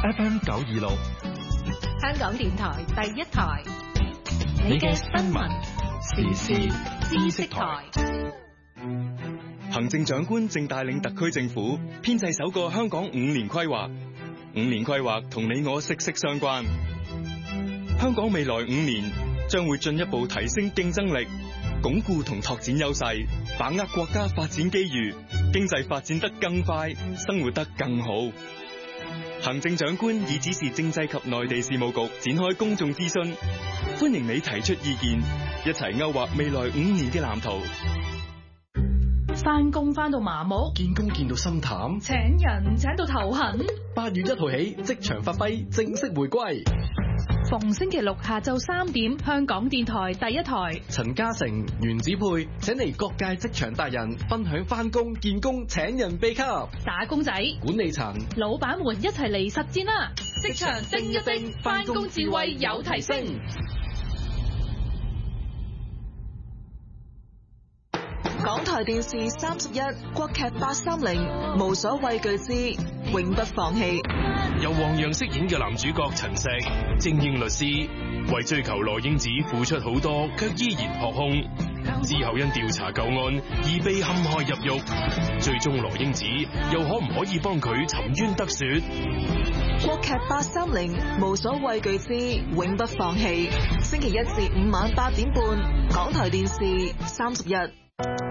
FM 926， 香港電台第一台， 你嘅新聞時事知識台。 行政長官正帶領特區政府編製首個香港5年規劃。5年規劃同你我息息相關。香港未來5年將會進一步提升競爭力，鞏固同拓展優勢，把握國家發展機遇，經濟發展得更快，生活得更好。行政長官已指示政制及內地事務局展開公眾諮詢，歡迎你提出意見，一齊勾畫未來5年嘅藍圖。 返工返到麻木， 見工見到心淡， 請人請到頭痕。 8月1號起，職場發揮正式回歸。 逢星期六下晝3點，香港電台第一台， 陳嘉誠、袁子佩請嚟各界職場達人分享返工、見工、請人秘笈。 打工仔、 管理層、 老闆們一齊嚟實戰啦！職場叮一叮，返工智慧有提升。 港台電視31國劇830無所畏懼之永不放棄。 由黃洋飾演嘅男主角陳石，精英律師，為追求羅英子付出好多，卻依然撲空。之後因調查舊案而被陷害入獄，最終羅英子又可唔可以幫佢沉冤得雪？ 國劇830無所畏懼之永不放棄，星期1至5晚8點半，港台電視31。